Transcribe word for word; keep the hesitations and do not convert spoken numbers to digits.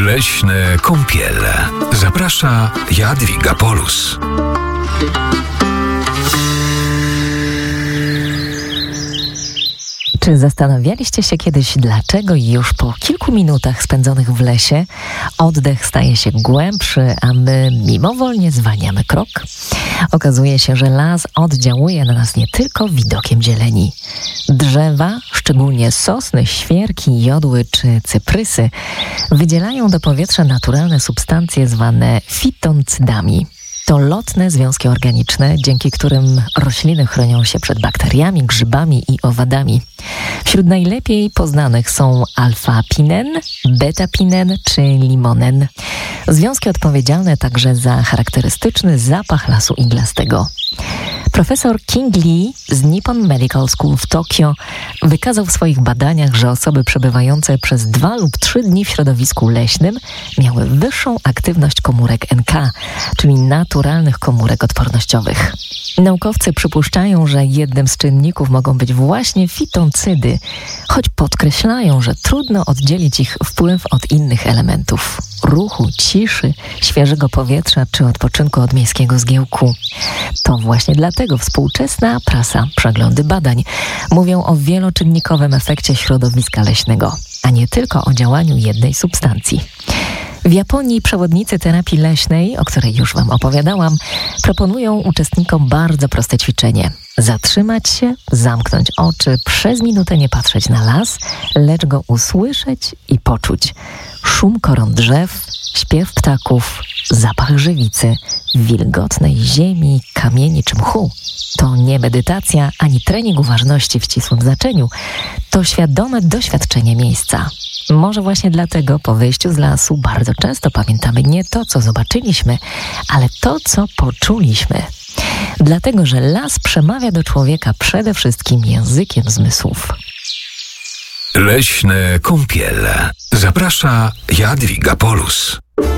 Leśne kąpiele. Zaprasza Jadwiga Polus. Czy zastanawialiście się kiedyś, dlaczego już po kilku minutach spędzonych w lesie oddech staje się głębszy, a my mimowolnie zwalniamy krok? Okazuje się, że las oddziałuje na nas nie tylko widokiem zieleni. Drzewa, szczególnie sosny, świerki, jodły czy cyprysy, wydzielają do powietrza naturalne substancje zwane fitoncydami. To lotne związki organiczne, dzięki którym rośliny chronią się przed bakteriami, grzybami i owadami. Wśród najlepiej poznanych są alfa-pinen, beta-pinen czy limonen. Związki odpowiedzialne także za charakterystyczny zapach lasu iglastego. Profesor King Lee z Nippon Medical School w Tokio wykazał w swoich badaniach, że osoby przebywające przez dwa lub trzy dni w środowisku leśnym miały wyższą aktywność komórek N K, czyli naturalnych komórek odpornościowych. Naukowcy przypuszczają, że jednym z czynników mogą być właśnie fitoncydy, choć podkreślają, że trudno oddzielić ich wpływ od innych elementów: ruchu, ciszy, świeżego powietrza czy odpoczynku od miejskiego zgiełku. To właśnie dlatego współczesna prasa, przeglądy badań mówią o wieloczynnikowym efekcie środowiska leśnego, a nie tylko o działaniu jednej substancji. W Japonii przewodnicy terapii leśnej, o której już Wam opowiadałam, proponują uczestnikom bardzo proste ćwiczenie. Zatrzymać się, zamknąć oczy, przez minutę nie patrzeć na las, lecz go usłyszeć i poczuć. Szum koron drzew, śpiew ptaków, zapach żywicy, wilgotnej ziemi, kamieni czy mchu. To nie medytacja ani trening uważności w ścisłym znaczeniu. To świadome doświadczenie miejsca. Może właśnie dlatego po wyjściu z lasu bardzo często pamiętamy nie to, co zobaczyliśmy, ale to, co poczuliśmy. Dlatego, że las przemawia do człowieka przede wszystkim językiem zmysłów. Leśne kąpiele. Zaprasza Jadwiga Polus.